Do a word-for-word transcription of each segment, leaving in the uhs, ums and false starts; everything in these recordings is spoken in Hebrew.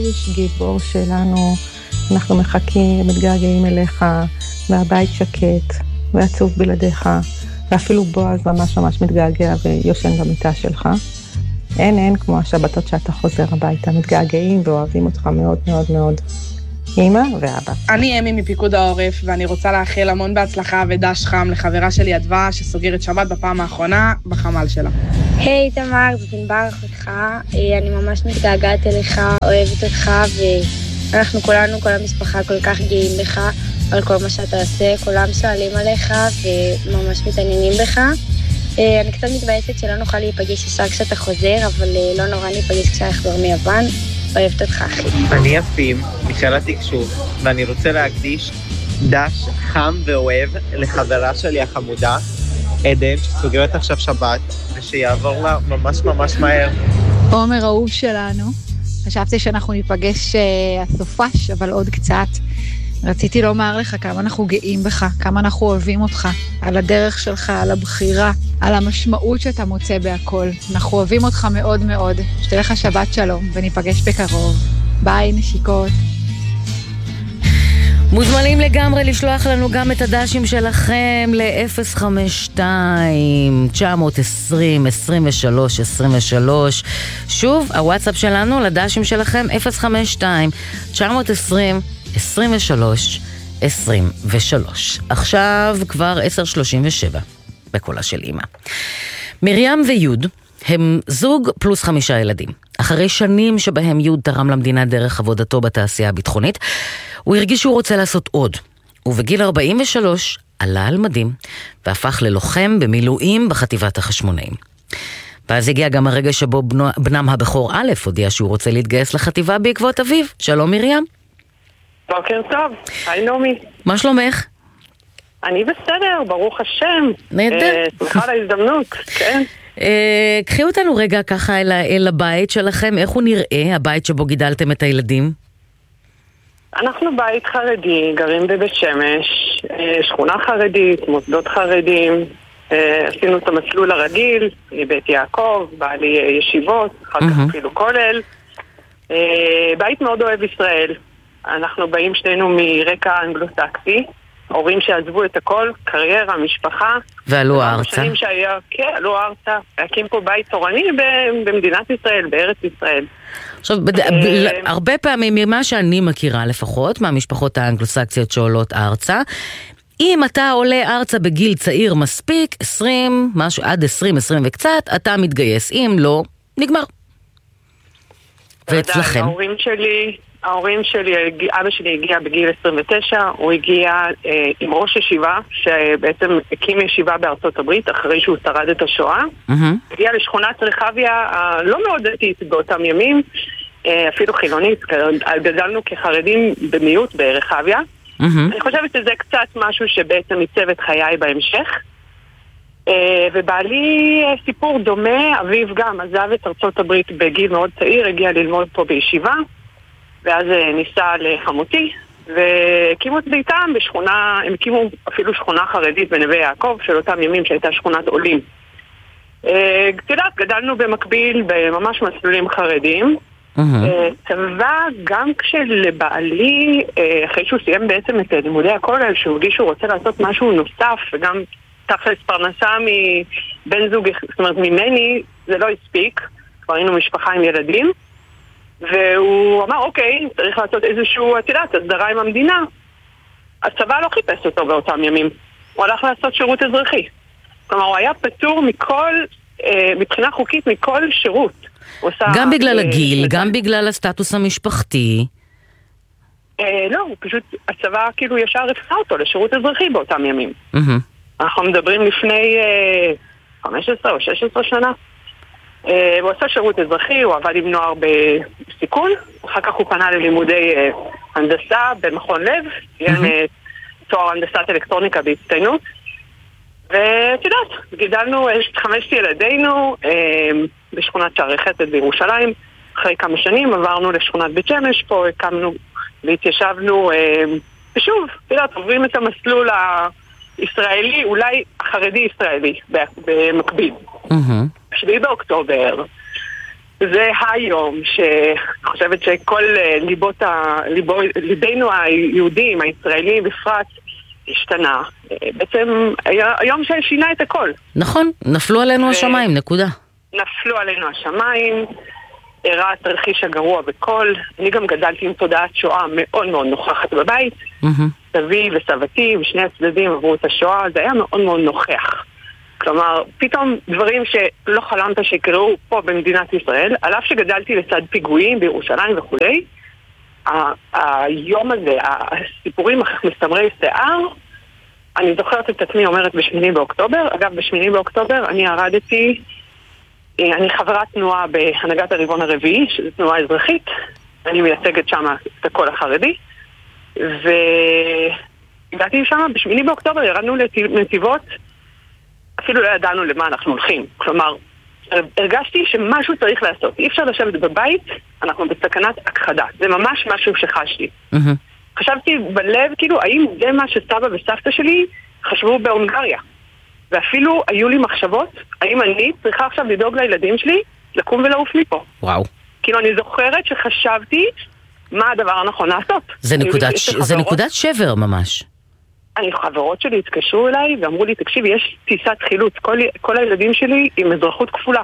איש גיבור שלנו, אנחנו מחכים, מתגעגעים אליך, והבית שקט, ועצוב בלעדיך, ואפילו בועז ממש ממש מתגעגע ויושן במיטה שלך. אין אין כמו השבתות שאתה חוזר הביתה, מתגעגעים ואוהבים אותך מאוד מאוד מאוד. אמא ואבא. אני אמי מפיקוד העורף, ואני רוצה לאחל המון בהצלחה ודש חם לחברה שלי אדווה, שסוגרת שבת בפעם האחרונה בחמ"ל שלה. היי תמר, זאת ענבר אחותך, אני ממש מתגעגעת אליך, אוהבת אותך, ואנחנו כולנו, כל המשפחה כל כך גאים בך על כל מה שאתה עושה, כולם שואלים עליך וממש מתעניינים בך. אני קצת מתבאסת שלא נוכל להיפגש ישר כשאתה חוזר, אבל לא נורא ניפגש כשאחזור מיוון. אוהבת אותך אחי. אני אפים, מחיל התקשוב, ואני רוצה להקדיש דש חם ואוהב לחברה שלי החמודה, עדן, שסוגרת עכשיו שבת, ושיעבור לה ממש ממש מהר. עומר אהוב שלנו, חשבתי שאנחנו ניפגש הסופש, אבל עוד קצת. רציתי לומר לך כמה אנחנו גאים בך, כמה אנחנו אוהבים אותך, על הדרך שלך, על הבחירה, על המשמעות שאתה מוצא בהכל. אנחנו אוהבים אותך מאוד מאוד. שתהיה לך שבת שלום, וניפגש בקרוב. ביי, נשיקות. מוזמנים לגמרי לשלוח לנו גם את הדשים שלכם ל-אפס חמש שתיים תשע עשרים עשרים ושלוש עשרים ושלוש. שוב, הוואטסאפ שלנו לדשים שלכם אפס חמש שתיים תשע עשרים עשרים ושלוש עשרים ושלוש. עכשיו כבר עשר שלושים ושבע בקולה של אמא. מרים ויוד הם זוג פלוס חמישה ילדים. אחרי שנים שבהם יוד תרם למדינה דרך עבודתו בתעשייה הביטחונית, הוא הרגיש שהוא רוצה לעשות עוד. ובגיל ארבעים ושלוש עלה על מדים והפך ללוחם במילואים בחטיבת החשמונאים. ואז הגיע גם הרגע שבו בנו, בנם הבכור א' הודיע שהוא רוצה להתגייס לחטיבה בעקבות אביו. שלום מרים. בוקר טוב, היי נעמי. מה שלומך? אני בסדר, ברוך השם. נהדר. שמחה על ההזדמנות, כן. קחי אותנו רגע ככה אל, אל הבית שלכם, איך הוא נראה, הבית שבו גידלתם את הילדים? אנחנו בית חרדי, גרים בבית שמש, שכונה חרדית, מוסדות חרדים, עשינו את המסלול הרגיל, בית יעקב, בעלי ישיבות, אחר כך אפילו כולל. בית מאוד אוהב ישראל. אנחנו באים שנינו מרקע אנגלוסקסי, הורים שעזבו את הכל, קריירה, משפחה. ועלו ארצה. שנים שהיה, כן, עלו ארצה. להקים פה בית תורני במדינת ישראל, בארץ ישראל. עכשיו, הרבה פעמים, ממה שאני מכירה לפחות, מהמשפחות האנגלוסקסיות שעולות ארצה, אם אתה עולה ארצה בגיל צעיר מספיק, עשרים, משהו, עד עשרים, עשרים וקצת, אתה מתגייס. אם לא, נגמר. ואצלכם? ההורים שלי... ההורים שלי, אבא שלי הגיע בגיל עשרים ותשע, הוא הגיע אה, עם ראש ישיבה, שבעצם הקים ישיבה בארצות הברית, אחרי שהוא שרד את השואה. Mm-hmm. הגיע לשכונת רחביה, אה, לא מאוד דתית באותם ימים, אה, אפילו חילונית, גדלנו כחרדים במיעוט ברחביה. Mm-hmm. אני חושבת שזה קצת משהו שבעצם ייצב את חיי בהמשך. אה, ובעלי סיפור דומה, אביו גם עזב את ארצות הברית בגיל מאוד צעיר, הגיע ללמוד פה בישיבה. ואז ניסה לחמותי, והקימו את ביתם בשכונה, הם הקימו אפילו שכונה חרדית בנווה יעקב, של אותם ימים שהייתה שכונת עולים. תדעת, גדלנו במקביל בממש מסלולים חרדים. צבא, גם כשלבעלי, אחרי שהוא סיים בעצם את לימודי הכולל, שהוא הרגיש שהוא רוצה לעשות משהו נוסף, וגם תכלס פרנסה מבן זוג, זאת אומרת ממני, זה לא הספיק, כבר היינו משפחה עם ילדים. והוא אמר, אוקיי, צריך לעשות איזשהו, את יודעת, הסדרה עם המדינה. הצבא לא חיפש אותו באותם ימים. הוא הלך לעשות שירות אזרחי. כלומר, הוא היה פטור מכל, אה, מבחינה חוקית, מכל שירות. גם בגלל אה, הגיל, גם אה, בגלל הסטטוס המשפחתי. אה, לא, הוא פשוט, הצבא כאילו ישר הפכה אותו לשירות אזרחי באותם ימים. Mm-hmm. אנחנו מדברים לפני אה, חמש עשרה או שש עשרה שנה. הוא עשה שירות אזרחי, הוא עבד עם נוער בסיכון, אחר כך הוא פנה ללימודי הנדסה במכון לב, סיים תואר הנדסת אלקטרוניקה בהצטיינות, ואת יודעת, גידלנו את חמשת ילדינו בשכונת שערי חסד בירושלים, אחרי כמה שנים עברנו לשכונת בית שמש, פה הקמנו והתיישבנו, ושוב, את יודעת, עוברים את המסלול הישראלי, אולי החרדי ישראלי במקביל. שביעי באוקטובר, זה היום שאני חושבת שכל ליבות ה... ליבו... ליבינו היהודים, הישראלים בפרט, השתנה. בעצם היום ששינה את הכל. נכון, נפלו עלינו ו... השמיים, נקודה. נפלו עלינו השמיים, הראה התרחיש הגרוע בכל. אני גם גדלתי עם תודעת שואה מאוד מאוד נוכחת בבית. Mm-hmm. סבי וסבתי ושני הצדדים עברו את השואה, זה היה מאוד מאוד נוכח. כלומר, פתאום דברים שלא חלמת שיקראו פה במדינת ישראל, על אף שגדלתי לצד פיגועים בירושלים וכולי, היום הזה, הסיפורים מסתמרי שיער, אני זוכרת את עצמי אומרת בשמיני באוקטובר. אגב, בשמיני באוקטובר אני ירדתי, אני חברת תנועה בהנהגת הרבעון הרביעי, שזו תנועה אזרחית, אני מייצגת שם את הקול החרדי, והגעתי שם בשמיני באוקטובר, ירדנו לנתיבות, אפילו לא ידענו למה אנחנו הולכים. כלומר, הרגשתי שמשהו צריך לעשות. אי אפשר לשבת בבית, אנחנו בסכנת הכחדה. זה ממש משהו שחשתי. Mm-hmm. חשבתי בלב, כאילו, האם זה מה שסבא וסבתא שלי חשבו בהונגריה? ואפילו היו לי מחשבות, האם אני צריכה עכשיו לדאוג לילדים שלי לקום ולעוף מפה? וואו. כאילו, אני זוכרת שחשבתי מה הדבר הנכון לעשות. זה נקודת, ש... זה נקודת שבר ממש. אני, חברות שלי התקשרו אליי ואמרו לי, תקשיב, יש טיסת חילוץ, כל, כל הילדים שלי עם אזרחות כפולה.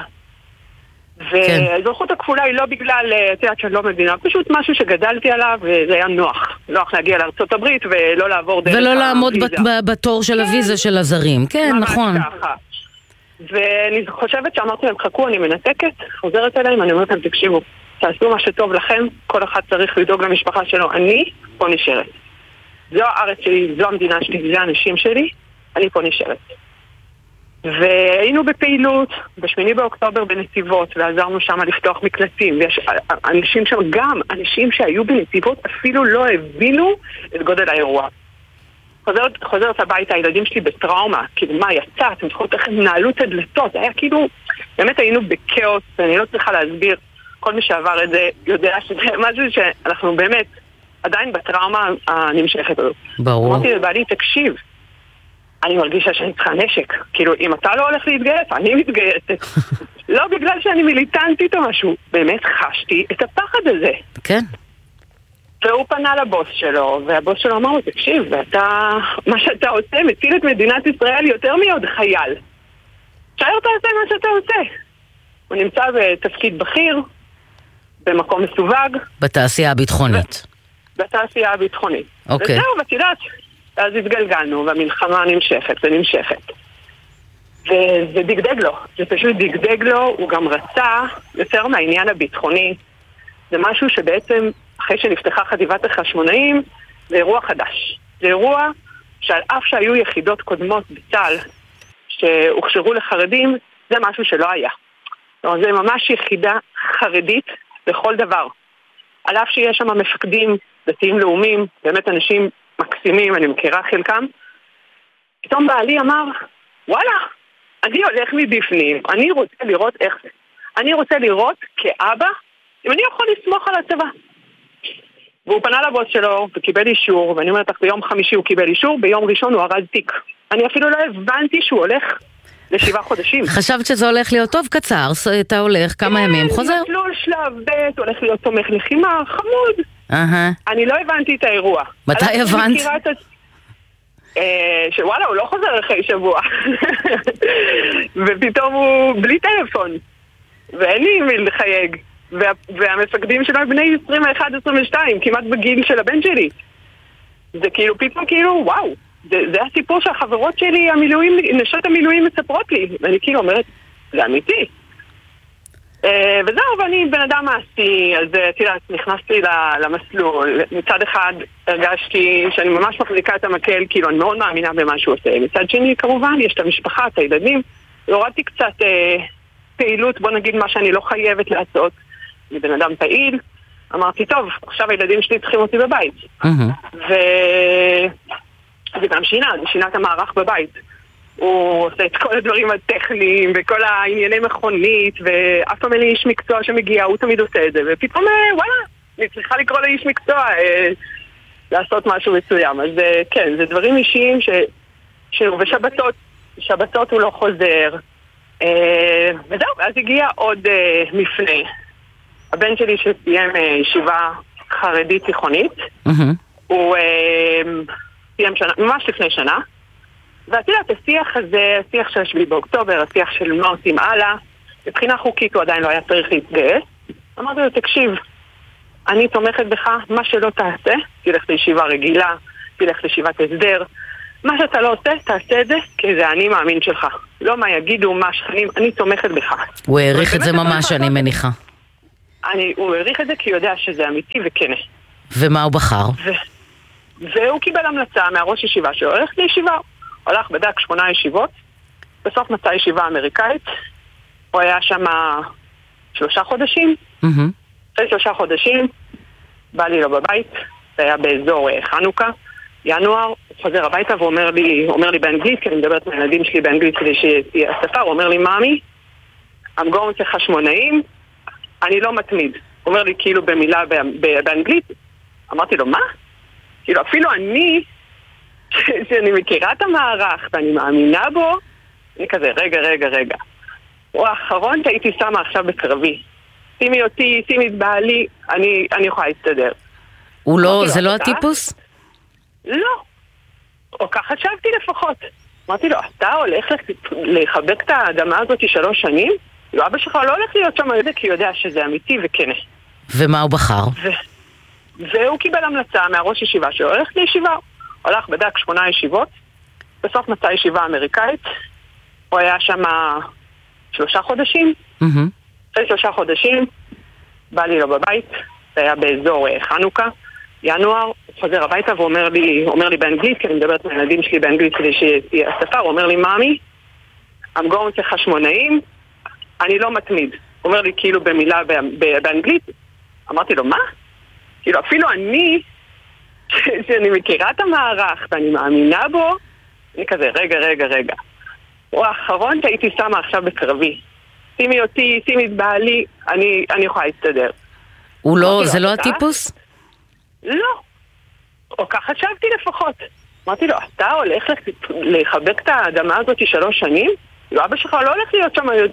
והאזרחות הכפולה היא לא בגלל, תיאת שאני לא מבינה, פשוט משהו שגדלתי עליו וזה היה נוח. נוח להגיע לארצות הברית ולא לעבור דרך הוויזה. ולא לעמוד בתור של הוויזה של הזרים, כן, נכון. ככה. ואני חושבת שאמרתי להם, חכו, אני מנתקת, חוזרת אליהם, אני אומרת להם, תקשיבו, תעשו מה שטוב לכם, כל אחד צריך לדאוג למשפחה שלו, אני פה נשארת. זו הארץ שלי, זו המדינה שלי, זה האנשים שלי, אני פה נשארת. והיינו בפעילות בשמיני באוקטובר בנתיבות, ועזרנו שם לפתוח מקלטים, ויש אנשים שם, גם אנשים שהיו בנתיבות אפילו לא הבינו את גודל האירוע. חוזרת, חוזרת הביתה, הילדים שלי בטראומה, כאילו מה יצא, אתם צריכות איך נעלו את הדלתות, היה כאילו, באמת היינו בקאוס, ואני לא צריכה להסביר, כל מי שעבר את זה יודע שזה משהו שאנחנו באמת עדיין בטראומה הנמשכת הזאת. ברור. אמרתי לבעלי, תקשיב, אני מרגישה שאני צריכה נשק. כאילו, אם אתה לא הולך להתגייס, אני מתגייסת. לא בגלל שאני מיליטנטית או משהו. באמת חשתי את הפחד הזה. כן. והוא פנה לבוס שלו, והבוס שלו אמר לו, תקשיב, ואתה, מה שאתה עושה מציל את מדינת ישראל יותר מעוד חייל. שער תעשה מה שאתה עושה. הוא נמצא בתפקיד בכיר, במקום מסווג. בתעשייה הביטחונית. בתעשייה הביטחונית. אוקיי. וזהו, ואת יודעת, אז התגלגלנו, והמלחמה נמשכת ונמשכת. וזה דגדג לו, זה פשוט דגדג לו, הוא גם רצה יותר מהעניין הביטחוני. זה משהו שבעצם, אחרי שנפתחה חטיבת החשמונאים, זה אירוע חדש. זה אירוע שעל אף שהיו יחידות קודמות בצה"ל שהוכשרו לחרדים, זה משהו שלא היה. זה ממש יחידה חרדית לכל דבר. על אף שיש שם מפקדים, דתיים לאומיים, באמת אנשים מקסימים, אני מכירה חלקם, פתאום בעלי אמר, וואלה, אני הולך מבפנים, אני רוצה לראות איך זה. אני רוצה לראות כאבא, אם אני יכול לסמוך על הצבא. והוא פנה לבוס שלו וקיבל אישור, ואני אומרת לך, ביום חמישי הוא קיבל אישור, ביום ראשון הוא ארז תיק. אני אפילו לא הבנתי שהוא הולך לשבעה חודשים. חשבת שזה הולך להיות טוב קצר, אתה הולך כמה ימים, חוזר? כן, מסלול שלב ב', הולך להיות תומך לחימה, חמוד. אני לא הבנתי את האירוע. מתי הבנת? שוואלה, הוא לא חוזר אחרי שבוע. ופתאום הוא בלי טלפון. ואין לי מי לחייג. והמפקדים שלו בני עשרים ואחת עשרים ושתיים, כמעט בגיל של הבן שלי. זה כאילו, פתאום כאילו, וואו. זה, זה הסיפור שהחברות שלי, המילואים, נשות המילואים מספרות לי. ואני כאילו אומרת, זה אמיתי. אה, וזהו, ואני בן אדם מעשי, אז תראה, נכנסתי למסלול. מצד אחד הרגשתי שאני ממש מחזיקה את המקל, כאילו אני מאוד מאמינה במה שהוא עושה. מצד שני, כמובן, יש את המשפחה, את הילדים. הורדתי קצת אה, פעילות, בוא נגיד מה שאני לא חייבת לעשות. אני בן אדם פעיל. אמרתי, טוב, עכשיו הילדים שלי צריכים אותי בבית. ו... זה גם שינה, זה שינה את המערך בבית. הוא עושה את כל הדברים הטכניים וכל הענייני מכונית, ואף פעם אין לי איש מקצוע שמגיע, הוא תמיד עושה את זה, ופתאום, וואלה, אני צריכה לקרוא לאיש מקצוע אה, לעשות משהו מסוים. אז אה, כן, זה דברים אישיים ש... ש... ושבתות, שבתות הוא לא חוזר. אה, וזהו, ואז הגיע עוד אה, מפנה. הבן שלי שסיים ישיבה חרדית תיכונית, הוא סיים שנה, ממש לפני שנה, ועשיתי לה את השיח הזה, השיח של השביעי באוקטובר, השיח של מה עושים הלאה, מבחינה חוקית הוא עדיין לא היה צריך להתגייס. אמרתי לו, תקשיב, אני תומכת בך, מה שלא תעשה, תלך לישיבה רגילה, תלך לישיבת הסדר, מה שאתה לא עושה, תעשה את זה, כי זה אני מאמין שלך. לא מה יגידו, מה שכנים, אני תומכת בך. הוא העריך את זה ממש, אני מניחה. אני, הוא העריך את זה כי הוא יודע שזה אמיתי וכן. ומה הוא בחר? ו... והוא קיבל המלצה מהראש ישיבה שלו, הולך לישיבה. הולך בדק שמונה ישיבות, בסוף מצא ישיבה אמריקאית, הוא היה שם שלושה חודשים, אחרי שלושה חודשים, בא לי לו בבית, זה היה באזור חנוכה, ינואר, הוא חוזר הביתה ואומר לי, אומר לי באנגלית, כי אני מדברת מהילדים שלי באנגלית כדי שתהיה השפה, הוא אומר לי, מאמי, I'm going to חשמונאים, אני לא מתמיד. הוא אומר לי כאילו במילה באנגלית, אמרתי לו, מה? כאילו אפילו אני, שאני מכירה את המערך ואני מאמינה בו, אני כזה, רגע, רגע, רגע. הוא האחרון שהייתי שמה עכשיו בקרבי. שימי אותי, שימי את בעלי, אני, אני יכולה להסתדר. הוא לא, זה לא הטיפוס? לא. או ככה חשבתי לפחות. אמרתי לו, אתה הולך לחבק את האדמה הזאת שלוש שנים? אבא שלך לא הולך להיות שם על כי הוא יודע שזה אמיתי וכן. ומה הוא בחר? ו... והוא קיבל המלצה מהראש ישיבה שלו, הולך לישיבה. הולך בדק שמונה ישיבות, בסוף מצא ישיבה אמריקאית, הוא היה שם שלושה חודשים, אחרי שלושה חודשים, בא לי לו בבית, זה היה באזור חנוכה, ינואר, הוא חוזר הביתה ואומר לי, אומר לי באנגלית, כי אני מדברת מהילדים שלי באנגלית כדי שתהיה השפה, הוא אומר לי, מאמי, I'm going to חשמונאים, אני לא מתמיד. הוא אומר לי כאילו במילה באנגלית, אמרתי לו, מה? כאילו אפילו אני, שאני מכירה את המערך ואני מאמינה בו, אני כזה, רגע, רגע, רגע. הוא האחרון שהייתי שמה עכשיו בקרבי. שימי אותי, שימי את בעלי, אני, אני יכולה להסתדר. הוא לא, זה לא הטיפוס? לא. או ככה חשבתי לפחות. אמרתי לו, אתה הולך לחבק את האדמה הזאת שלוש שנים? אבא שלך לא הולך להיות שם